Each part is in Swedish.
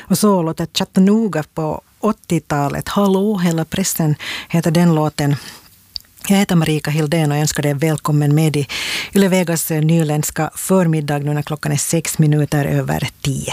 Och så låter Chattanooga på 80-talet. Hallå, hela pressen heter den låten. Jag heter Marika Hildén och önskar dig välkommen med i Yle Vegas nyländska förmiddag nu när klockan är 6:06.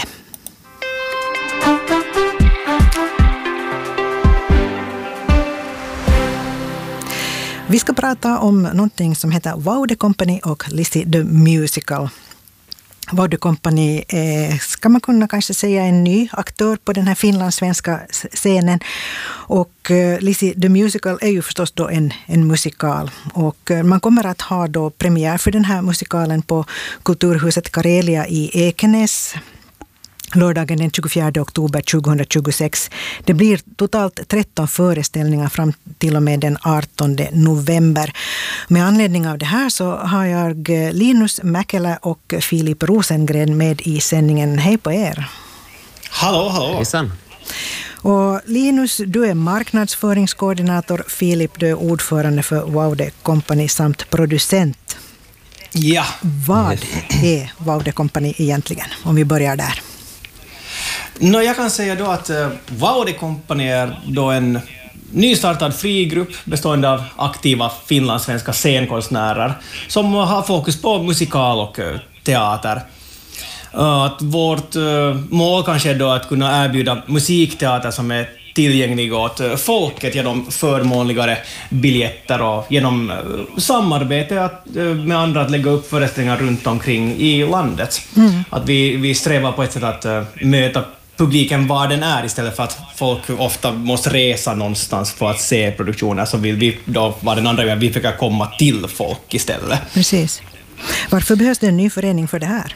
Vi ska prata om någonting som heter Wow the Company och Lizzie the Musical. Wow the Company är, ska man kunna kanske säga, en ny aktör på den här finlandssvenska scenen. Och Lizzie the Musical är ju förstås då en musikal. Och man kommer att ha då premiär för den här musikalen på Kulturhuset Karelia i Ekenäs. Lördagen den 24 oktober 2026. Det blir totalt 13 föreställningar fram till och med den 18 november. Med anledning av det här så har jag Linus Mäkelä och Filip Rosengren med i sändningen. Hej på er! Hallå, hallå! Hejsan! Och Linus, du är marknadsföringskoordinator. Filip, du är ordförande för Wow the Company samt producent. Ja. Vad är Wow the Company egentligen? Om vi börjar där. Jag kan säga då att Wow the Company är då en nystartad frigrupp bestående av aktiva finlandssvenska scenkonstnärer som har fokus på musikal och teater. Att vårt mål kanske är då att kunna erbjuda musikteater som är tillgänglig åt folket genom förmånligare biljetter och genom samarbete med andra att lägga upp föreställningar runt omkring i landet. Att vi strävar på ett sätt att möta publiken var den är istället för att folk ofta måste resa någonstans för att se produktioner, så vill vi då vara den andra vägen, vi försöker komma till folk istället. Precis. Varför behövs det en ny förening för det här?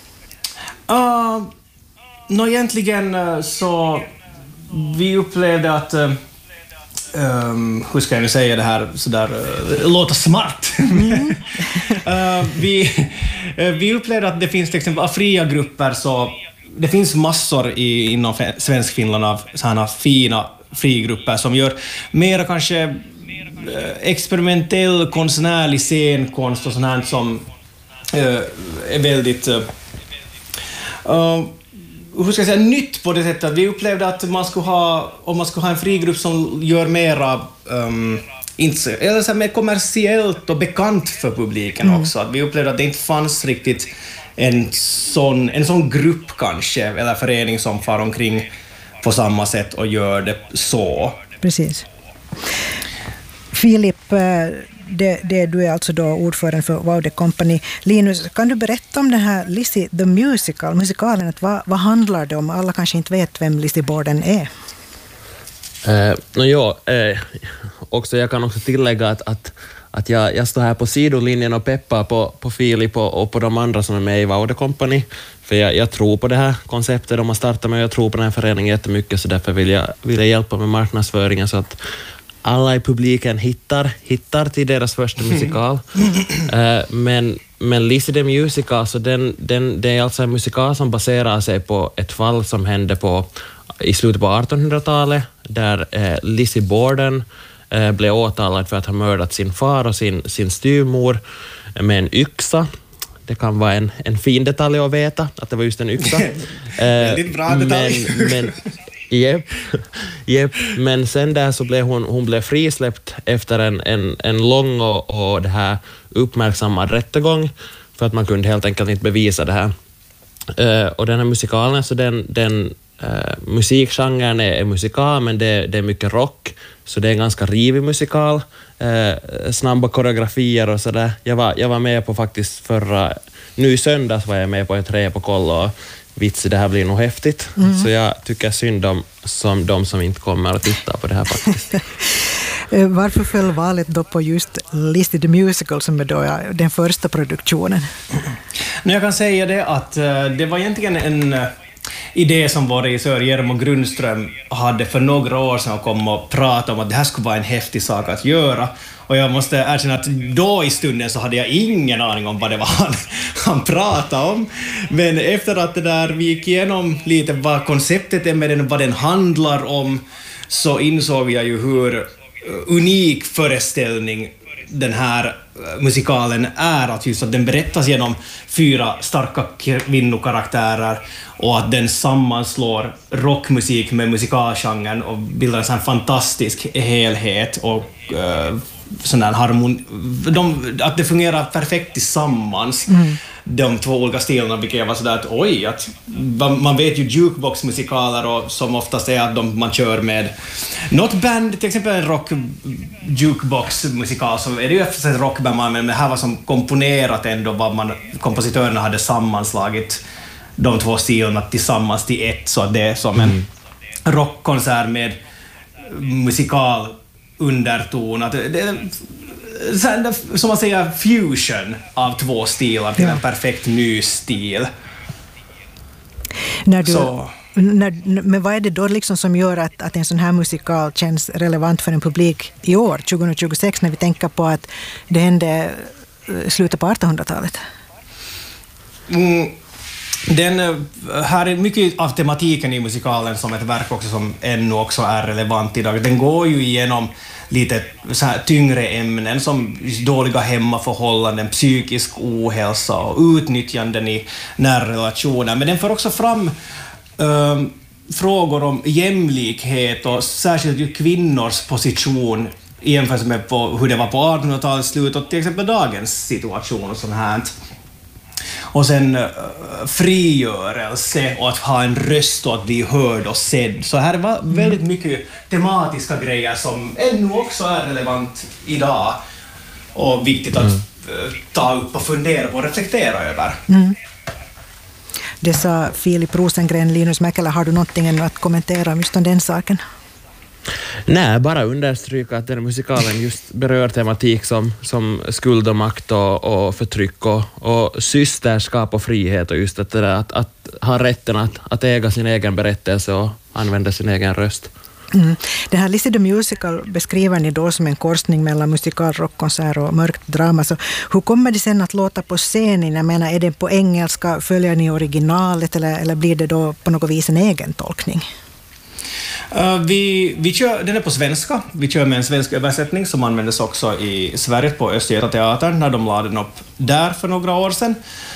Egentligen så vi upplevde att hur ska jag nu säga det här sådär låta smart. Vi upplevde att det finns till exempel fria grupper, så det finns massor inom svensk Finland av sådana fina frigrupper som gör mera kanske experimentell konstnärlig scenkonst och sånt här som är väldigt hur ska jag säga, nytt på det sättet att vi upplevde att om man skulle ha en frigrupp som gör mera eller så mer kommersiellt och bekant för publiken också, att vi upplevde att det inte fanns riktigt en sån grupp kanske, eller förening som far omkring på samma sätt och gör det så. Precis. Filip, du är alltså då ordförande för Wow the Company. Linus, kan du berätta om den här Lizzie the Musical, musikalen, att vad handlar det om? Alla kanske inte vet vem Lizzie Borden är. Också jag kan också tillägga att jag står här på sidolinjen och peppar på Filip och på de andra som är med i Wow the Company. För jag tror på det här konceptet de har startat med, och jag tror på den här föreningen jättemycket, så därför vill jag hjälpa med marknadsföringen så att alla i publiken hittar till deras första musikal. Men Lizzie the Musical, så det är alltså en musikal som baserar sig på ett fall som hände i slutet på 1800-talet, där Lizzie Borden blev åtalad för att ha mördat sin far och sin styvmor med en yxa. Det kan vara en fin detalj att veta, att det var just en yxa. Väldigt bra detalj. Japp. Men sen där så blev hon blev frisläppt efter en lång och det här uppmärksammad rättegång, för att man kunde helt enkelt inte bevisa det här. Och den här musikalen, så den musikgenren är musikal, men det är mycket rock, så det är en ganska rivig musikal, snabba koreografier och sådär. Jag var med på faktiskt nu i söndags var jag med på ett repkoll, och det här blir nog häftigt. Så jag tycker synd om de som inte kommer att titta på det här faktiskt. Varför föll valet då på just Lizzie the Musical som är då den första produktionen? Jag kan säga det att det var egentligen en idé som vår regissör Jermo Grundström hade för några år sedan och kom och pratade om att det här skulle vara en häftig sak att göra. Och jag måste erkänna att då i stunden så hade jag ingen aning om vad det var han pratade om. Men efter att det där vi gick igenom lite vad konceptet är med den, vad den handlar om, så insåg jag ju hur unik föreställning den här musikalen är att just att den berättas genom 4 starka kvinnokaraktärer och att den sammanslår rockmusik med musikalgenren och bildar en sån här fantastisk helhet och sån där att det fungerar perfekt tillsammans. De 2 olika stilarna, vilket var sådär att oj, att man vet ju jukeboxmusikaler och som oftast är att man kör med något band, till exempel en rock jukeboxmusikal, så är det ju efter ett rockband, men det här var som komponerat ändå vad kompositörerna hade sammanslagit de 2 stilarna tillsammans till ett, så att det är som en rockkonsert med musikal underton, att det är som man säger fusion av 2 stilar till en perfekt ny stil. Men vad är det då liksom som gör att en sån här musikal känns relevant för en publik i år, 2026, när vi tänker på att det hände slutet på 1800-talet? Här är mycket av tematiken i musikalen som ett verk också som ännu också är relevant idag. Den går ju igenom lite så här tyngre ämnen som dåliga hemmaförhållanden, psykisk ohälsa och utnyttjanden i närrelationer. Men den får också fram frågor om jämlikhet och särskilt ju kvinnors position i jämförelse med hur det var på 1800-talets slut och till exempel dagens situation och sånt här. Och sen frigörelse och att ha en röst och att bli hörd och sedd. Så här var väldigt mycket tematiska grejer som ännu också är relevant idag och viktigt att ta upp och fundera på och reflektera över. Det sa Filip Rosengren. Linus Mäkelä, har du någonting ännu att kommentera just om den saken? Nej, bara understryka att den musikalen just berör tematik som skuld och makt och förtryck och systerskap och frihet och just att ha rätten att äga sin egen berättelse och använda sin egen röst. Det här Lizzie the Musical beskriver ni då som en korsning mellan musikal, rockkonsert och mörkt drama. Så hur kommer det sen att låta på scenen? Jag menar, är det på engelska, följer ni originalet eller blir det då på något vis en egen tolkning? Vi kör, den är på svenska. Vi kör med en svensk översättning som användes också i Sverige på Östgötateatern när de lade den upp där för några år sedan.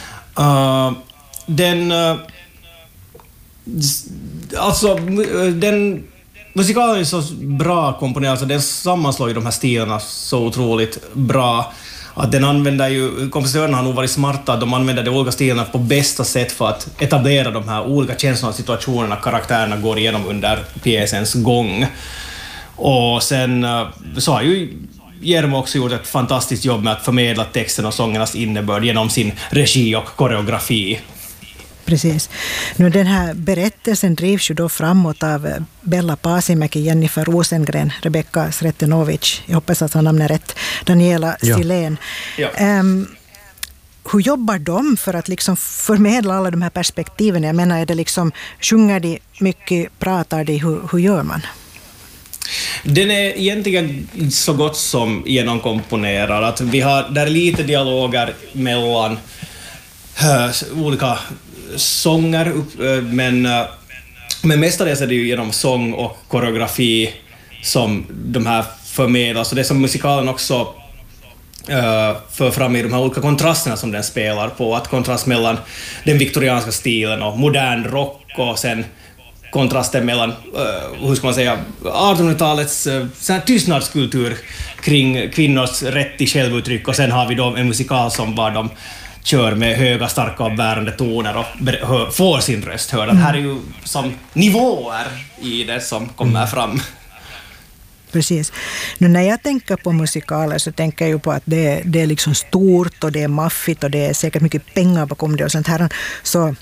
Den musikalen är så bra komponerad, alltså den sammanslår ju de här stilarna så otroligt bra. Att den använder ju, kompositörerna har nog varit smarta, de använder de olika stilarna på bästa sätt för att etablera de här olika känslorna och situationerna karaktärerna går igenom under pjäsens gång. Och sen så har ju Jermo också gjort ett fantastiskt jobb med att förmedla texten och sångernas innebörd genom sin regi och koreografi. Precis. Nu den här berättelsen drivs ju då framåt av Bella Pasimäki, Jennifer Rosengren, Rebecca Sretenovic, jag hoppas att han namnar rätt, Daniela Silén. Ja. Hur jobbar de för att liksom förmedla alla de här perspektiven? Jag menar, är det liksom, sjunger de mycket, pratar de, hur gör man? Den är egentligen så gott som genomkomponerad. Att där är lite dialoger mellan olika sånger, men mestadels är det ju genom sång och koreografi som de här förmedlas. Så det som musikalen också för fram i de här olika kontrasterna som den spelar på, att kontrast mellan den viktorianska stilen och modern rock och sen kontrasten mellan, hur ska man säga, 1800-talets tystnadskultur kring kvinnors rätt till självuttryck, och sen har vi då en musikal som var de kör med höga, starka och bärande toner och får sin röst hörd. Här är ju som nivåer i det som kommer fram. Precis. Nu när jag tänker på musikaler så tänker jag ju på att det är liksom stort och det är maffigt och det är säkert mycket pengar bakom det och sånt här. Så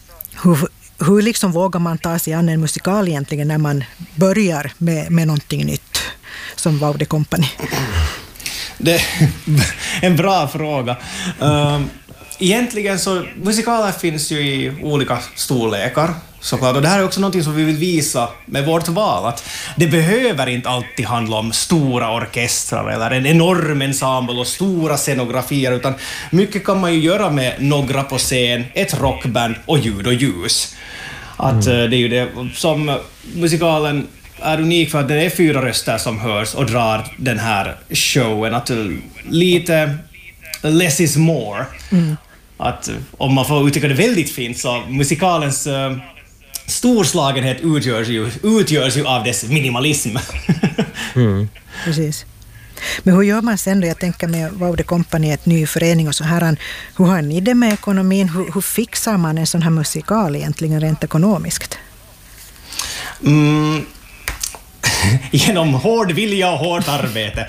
hur liksom vågar man ta sig an en musikal egentligen när man börjar med någonting nytt som Vaude Company? Det är en bra fråga. Egentligen så musikaler finns ju i olika storlekar såklart, och det här är också något som vi vill visa med vårt val, att det behöver inte alltid handla om stora orkestrar eller en enorm ensemble och stora scenografier, utan mycket kan man ju göra med några på scen, ett rockband och ljud och ljus. Att det är ju det som musikalen är unik för att det är 4 röster som hörs och drar den här showen. Att lite less is more. Att om man får uttrycka det väldigt fint så musikalens storslagenhet utgörs ju av dess minimalism. Precis. Men hur gör man sen då? Jag tänker med Vaude Company, ett ny förening och så här. Hur har ni det med ekonomin? Hur fixar man en sån här musikal egentligen rent ekonomiskt? Genom hård vilja och hårt arbete.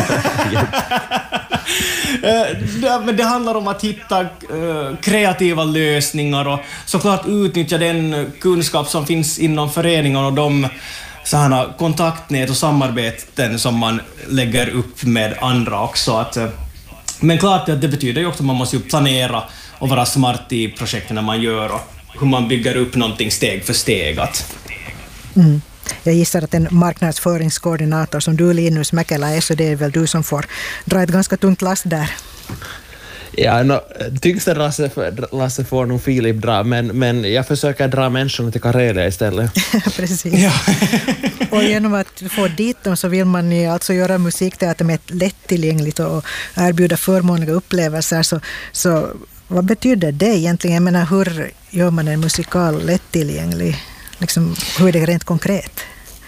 Men det handlar om att hitta kreativa lösningar och såklart utnyttja den kunskap som finns inom föreningen och de sådana kontaktnät och samarbeten som man lägger upp med andra också. Men klart att det betyder ju också att man måste planera och vara smart i projekten när man gör och hur man bygger upp någonting steg för steg. Jag gissar att en marknadsföringskoordinator som du, Linus Mäkelä, är, så det är väl du som får dra ett ganska tungt last där. Ja, tyngsta Lasse får nog Filip dra, men jag försöker dra människorna till Karelia istället. Precis. Ja. Och genom att få dit dem så vill man alltså göra musikteater med ett lättillgängligt och erbjuda förmånliga upplevelser. Så vad betyder det egentligen? Jag menar, hur gör man en musikal lättillgänglig? Liksom, hur är det rent konkret?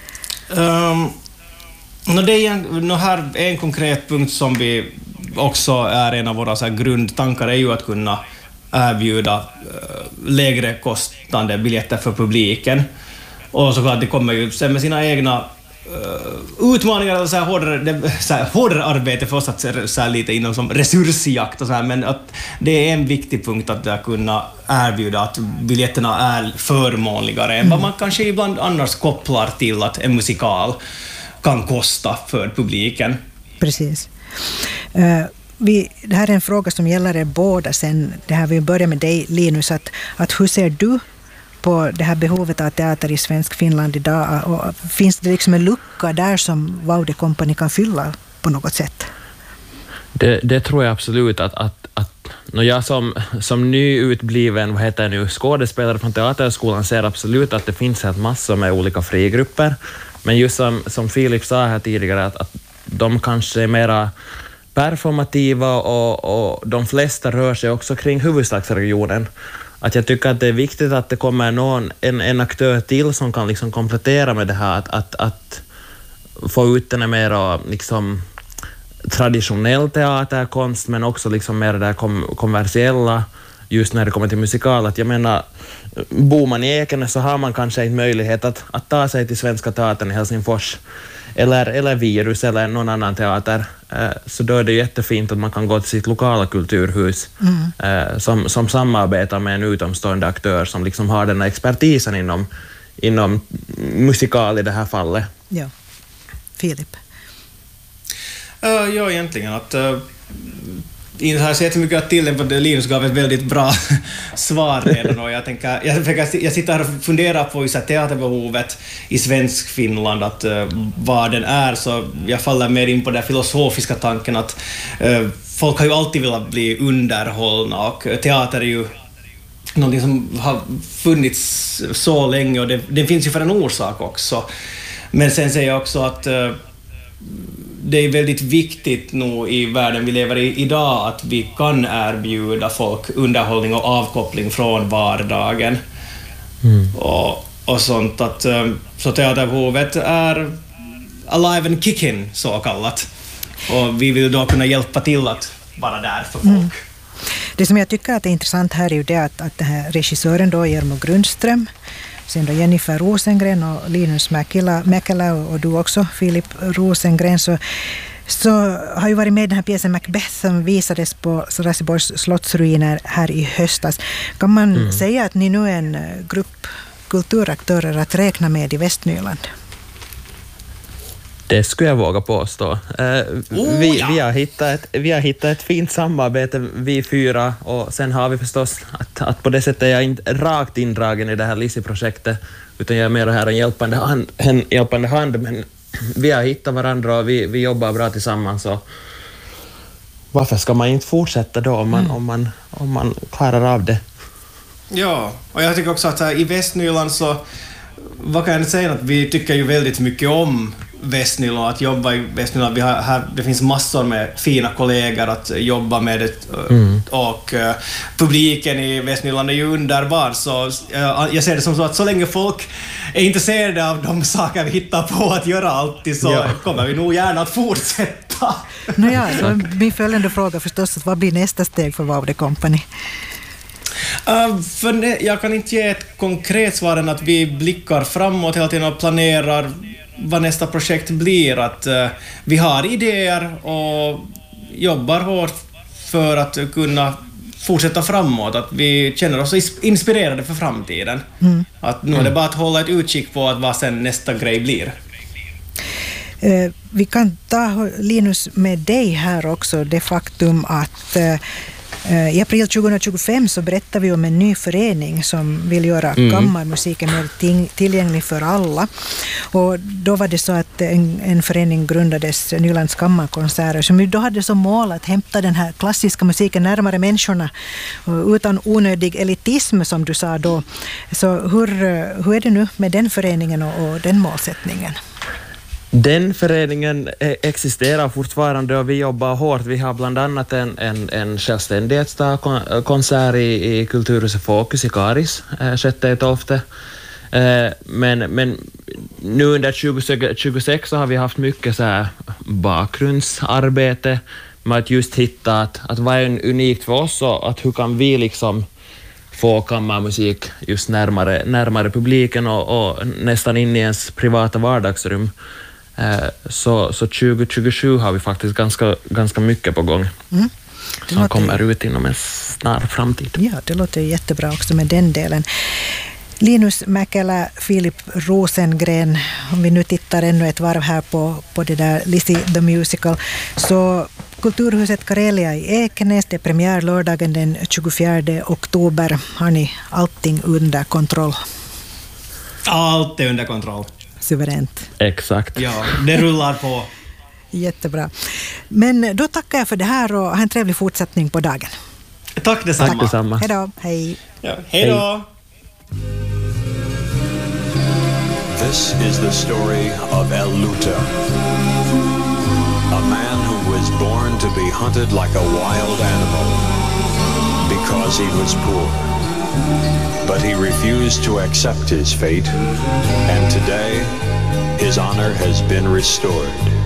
Det här är en konkret punkt som vi också är en av våra så här grundtankar, är ju att kunna erbjuda lägre kostande biljetter för publiken. Och såklart det kommer ju sen med sina egna utmaningar och så här hårdare arbete för oss att så här lite inom som resursjakt och så här, men att det är en viktig punkt att kunna erbjuda att biljetterna är förmånligare än vad man kanske ibland annars kopplar till att en musikal kan kosta för publiken. Precis. Det här är en fråga som gäller er båda sen. Det här, vi börjar med dig, Linus, att hur ser du på det här behovet av teater i svensk Finland idag? Och finns det liksom en lucka där som Vaude Company kan fylla på något sätt? Det tror jag absolut att jag som nyutbliven skådespelare från teaterskolan ser absolut att det finns ett massor med olika frigrupper. Men just som Filip sa här tidigare att de kanske är mera performativa och de flesta rör sig också kring huvudstadsregionen. Att jag tycker att det är viktigt att det kommer en aktör till som kan liksom komplettera med det här att få ut den mera liksom traditionell teaterkonst men också liksom mer det där kommersiella just när det kommer till musikal. Att jag menar, bor man i Ekenäs så har man kanske inte möjlighet att ta sig till Svenska teatern i Helsingfors eller Virus eller någon annan teater. Så då är det jättefint att man kan gå till sitt lokala kulturhus som samarbetar med en utomstående aktör som liksom har den här expertisen inom musikal i det här fallet. Ja. Filip? Ja, egentligen att inte har sett mycket att till, för Linus gav ett väldigt bra svar redan. Och jag sitter här och funderar på teaterbehovet i svensk Finland, att vad den är, så jag faller mer in på den filosofiska tanken att folk har ju alltid velat bli underhållna och teater är ju någonting som har funnits så länge och det finns ju för en orsak också. Men sen säger jag också att det är väldigt viktigt nu i världen vi lever i idag att vi kan erbjuda folk underhållning och avkoppling från vardagen och sånt. Att, så teaterbehovet är alive and kicking så kallat. Och vi vill då kunna hjälpa till att vara där för folk. Det som jag tycker att är intressant här är ju det att den här regissören då, Jarmo Grundström, sen då Jennifer Rosengren och Linus Mäkelä och du också, Filip Rosengren, så har ju varit med i den här pjäsen Macbeth som visades på Raseborgs slottsruiner här i höstas. Kan man säga att ni nu är en grupp kulturaktörer att räkna med i Västnyland? Det skulle jag våga påstå. Vi har hittat ett fint samarbete, vi 4, och sen har vi förstås att på det sättet är jag inte rakt indragen i det här Lisi-projektet, utan jag är mer här en hjälpande hand, men vi har hittat varandra och vi jobbar bra tillsammans, och varför ska man inte fortsätta då om man klarar av det? Ja, och jag tycker också att i Västnyland så vad kan jag säga, att vi tycker ju väldigt mycket om Västnyland, att jobba i Västnyland. Det finns massor med fina kollegor att jobba med det, och publiken i Västnyland är ju underbar, så jag ser det som så att så länge folk är intresserade av de saker vi hittar på att göra alltid, så kommer vi nog gärna att fortsätta. Nåja, min följande fråga förstås, att vad blir nästa steg för Vaude Company? Jag kan inte ge ett konkret svar än att vi blickar framåt hela tiden och planerar vad nästa projekt blir. Att vi har idéer och jobbar hårt för att kunna fortsätta framåt. Att vi känner oss inspirerade för framtiden. Att nu är det bara att hålla ett utkik på att vad sen nästa grej blir. Vi kan ta, Linus, med dig här också det faktum att i april 2025 så berättar vi om en ny förening som vill göra kammarmusiken mer tillgänglig för alla. Och då var det så att en förening grundades, Nylands kammarkonserter, som ju då hade som mål att hämta den här klassiska musiken närmare människorna utan onödig elitism, som du sa då. Så hur är det nu med den föreningen och den målsättningen? Den föreningen existerar fortfarande och vi jobbar hårt. Vi har bland annat en självständighetskonsert i Kulturhuset Fokus i Karis 6.12. Men nu under 2026 så har vi haft mycket så här bakgrundsarbete med att just hitta att vad är unikt för oss och att hur kan vi liksom få kammarmusik just närmare publiken och nästan in i ens privata vardagsrum. Så 2027 har vi faktiskt ganska mycket på gång som kommer ut inom en snar framtid. Ja, det låter jättebra också med den delen. Linus Mäkelä, Filip Rosengren, om vi nu tittar ännu ett varv här på det där Lizzie the Musical, så Kulturhuset Karelia i Ekenäs, det är premiär lördagen den 24 oktober. Har ni allting under kontroll? Allt är under kontroll. Suveränt. Exakt. Ja, det rullar på. Jättebra. Men då tackar jag för det här och ha en trevlig fortsättning på dagen. Tack detsamma. Tack detsamma. Hej då. Hej. Ja, hej då. This is the story of El Luta, a man who was born to be hunted like a wild animal because he was poor. But he refused to accept his fate, and today his honor has been restored.